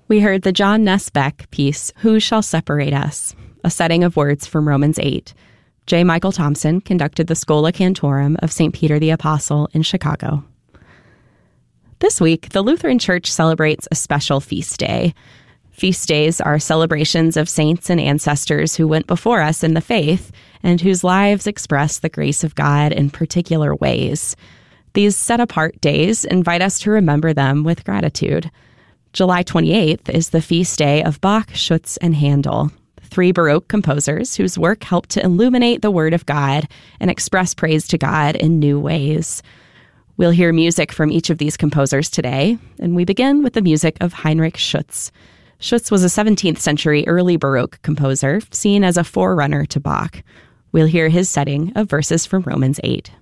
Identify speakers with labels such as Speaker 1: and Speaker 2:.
Speaker 1: We heard the John Ness Beck piece, Who Shall Separate Us? A setting of words from Romans 8. J. Michael Thompson conducted the Schola Cantorum of St. Peter the Apostle in Chicago. This week, the Lutheran Church celebrates a special feast day. Feast days are celebrations of saints and ancestors who went before us in the faith and whose lives express the grace of God in particular ways. These set-apart days invite us to remember them with gratitude. July 28th is the feast day of Bach, Schütz, and Handel, 3 Baroque composers whose work helped to illuminate the Word of God and express praise to God in new ways. We'll hear music from each of these composers today, and we begin with the music of Heinrich Schütz. Schütz was a 17th century early Baroque composer, seen as a forerunner to Bach. We'll hear his setting of verses from Romans 8.